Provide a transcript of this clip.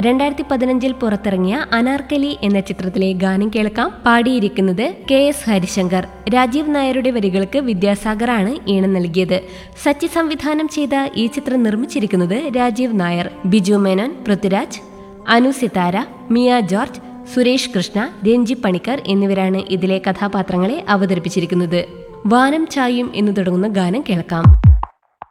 2015 പുറത്തിറങ്ങിയ അനാർക്കലി എന്ന ചിത്രത്തിലെ ഗാനം കേൾക്കാം. പാടിയിരിക്കുന്നത് KS ഹരിശങ്കർ. രാജീവ് നായരുടെ വരികൾക്ക് വിദ്യാസാഗറാണ് ഈണം നൽകിയത്. സച്ചി സംവിധാനം ചെയ്ത ഈ ചിത്രം നിർമ്മിച്ചിരിക്കുന്നത് രാജീവ് നായർ. ബിജു മേനോൻ, പൃഥ്വിരാജ്, അനു സിതാര, മിയ ജോർജ്, സുരേഷ് കൃഷ്ണ, രഞ്ജി പണിക്കർ എന്നിവരാണ് ഇതിലെ കഥാപാത്രങ്ങളെ അവതരിപ്പിച്ചിരിക്കുന്നത്. വാനം ചായും എന്ന് തുടങ്ങുന്ന ഗാനം കേൾക്കാം.